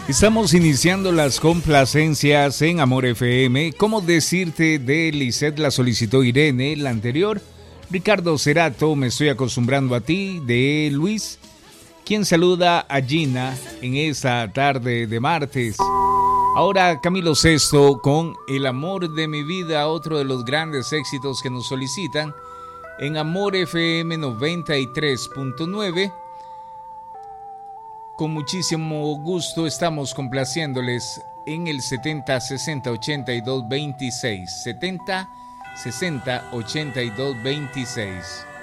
Estamos iniciando las complacencias en Amor FM. ¿Cómo decirte? De Lisette la solicitó Irene, la anterior. Ricardo Cerato, me estoy acostumbrando a ti, de Luis, quien saluda a Gina en esta tarde de martes. Ahora Camilo Sesto con El amor de mi vida, otro de los grandes éxitos que nos solicitan en Amor FM 93.9. Con muchísimo gusto estamos complaciéndoles en el 70 60 82 26. 70 60 82 26.